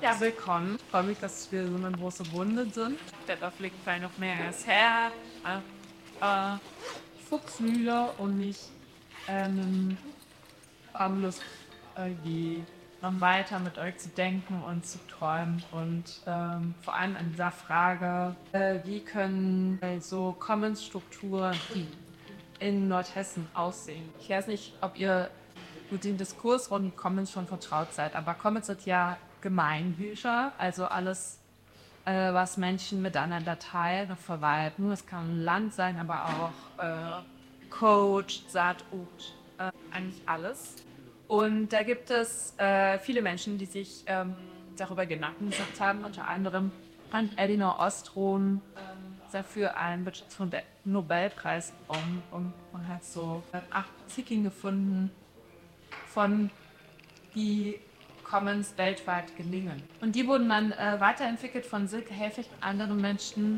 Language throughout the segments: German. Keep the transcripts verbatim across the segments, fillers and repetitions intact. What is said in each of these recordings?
Ja, willkommen. Ich freue mich, dass wir so eine große Runde sind. Darauf liegt vielleicht noch mehr als Herr, äh, äh, Fuchsmühle und ich ähm, haben Lust, irgendwie noch weiter mit euch zu denken und zu träumen und ähm, vor allem an dieser Frage, äh, wie können äh, so Commons-Strukturen in Nordhessen aussehen. Ich weiß nicht, ob ihr mit dem Diskurs rund um Commons schon vertraut seid, aber Commons sind ja Gemeinbücher, also alles, äh, was Menschen miteinander teilen und verwalten. Das kann ein Land sein, aber auch äh, Code, Saatgut, äh, eigentlich alles. Und da gibt es äh, viele Menschen, die sich ähm, darüber Gedanken gemacht haben, unter anderem fand Elinor Ostrom ähm, dafür einen Wirtschaftsnobelpreis bekommen und man hat so äh, acht Artikel gefunden von die Commons weltweit gelingen. Und die wurden dann äh, weiterentwickelt von Silke Helfig und anderen Menschen.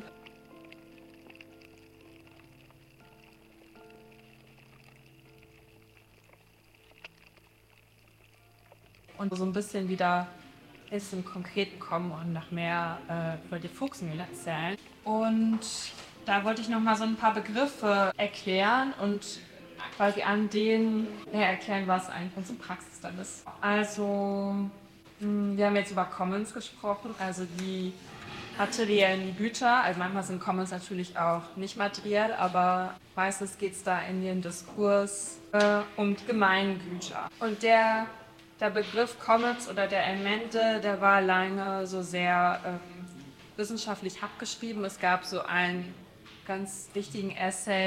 Und so ein bisschen wieder ist zum Konkreten kommen und nach mehr äh, über die Fuchsmühle erzählen. Und da wollte ich noch mal so ein paar Begriffe erklären und quasi an denen ja, erklären, was eigentlich unsere Praxis dann ist. Also, mh, wir haben jetzt über Commons gesprochen, also die materiellen Güter. Also manchmal sind Commons natürlich auch nicht materiell, aber meistens geht es da in den Diskurs äh, um Gemeingüter. Und der der Begriff Commons oder der Elemente, der war lange so sehr ähm, wissenschaftlich abgeschrieben. Es gab so einen ganz wichtigen Essay